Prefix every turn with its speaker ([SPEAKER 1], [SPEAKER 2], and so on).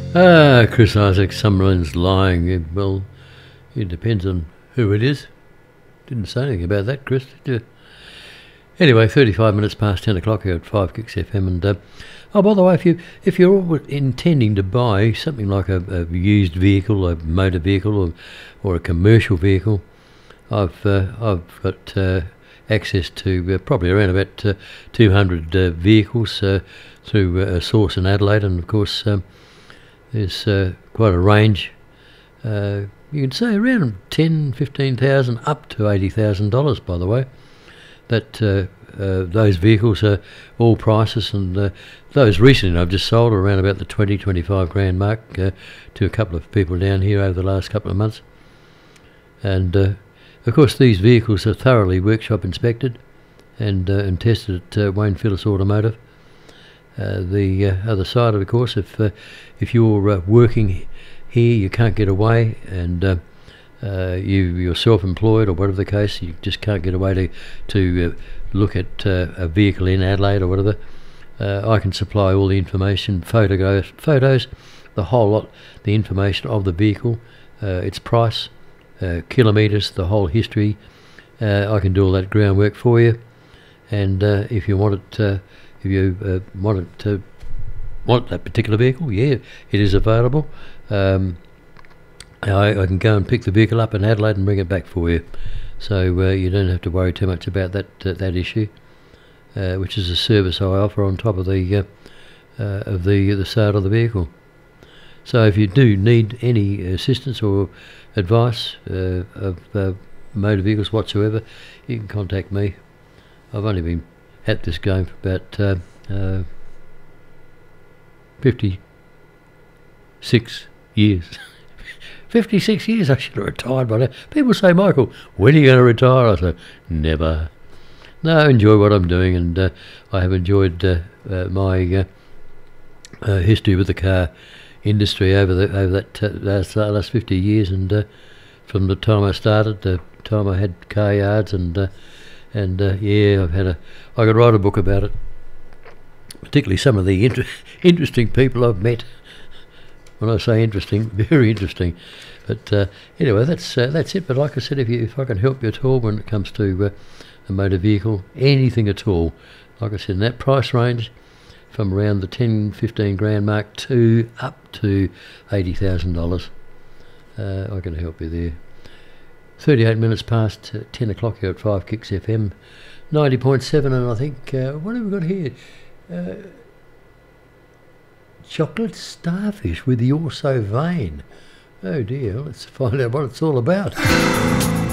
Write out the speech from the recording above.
[SPEAKER 1] Chris Isaac, Summerlin's lying. Well, it depends on who it is. Didn't say anything about that, Chris, did you? Anyway, 35 minutes past 10 o'clock here at 5 Kicks FM. And oh, by the way, if you're intending to buy something like a used vehicle, a motor vehicle, or a commercial vehicle, I've got access to probably around about 200 vehicles through a source in Adelaide, and of course there's quite a range. You can say around 10, 15,000 up to $80,000, by the way. That those vehicles are all prices, and those recently I've just sold are around about the 25 grand mark to a couple of people down here over the last couple of months. And of course these vehicles are thoroughly workshop inspected and tested at Wayne Phillips Automotive. The other side, of course, if you're working here, you can't get away, and you're self-employed or whatever the case, you just can't get away to look at a vehicle in Adelaide or whatever. I can supply all the information, photos, the whole lot, the information of the vehicle, its price, kilometres, the whole history. I can do all that groundwork for you, and if you want it, want that particular vehicle, yeah, it is available. I can go and pick the vehicle up in Adelaide and bring it back for you, so you don't have to worry too much about that issue, which is a service I offer on top of the sale of the vehicle. So if you do need any assistance or advice of motor vehicles whatsoever, you can contact me. I've only been at this game for about 56 years. 56 years, I should have retired by now. People say, Michael, when are you going to retire? I say, never. No, I enjoy what I'm doing, and I have enjoyed my history with the car industry over that last 50 years, and from the time I started, the time I had car yards, and yeah, I could write a book about it, particularly some of the interesting people I've met. When I say interesting, very interesting. But anyway, that's it. But like I said, if I can help you at all when it comes to a motor vehicle, anything at all, like I said, in that price range, from around the 10, 15 grand mark to up to $80,000, I can help you there. 38 minutes past 10 o'clock here at 5 Kicks FM, 90.7, and I think, what have we got here? Chocolate starfish with You're So Vain. Oh dear, let's find out what it's all about.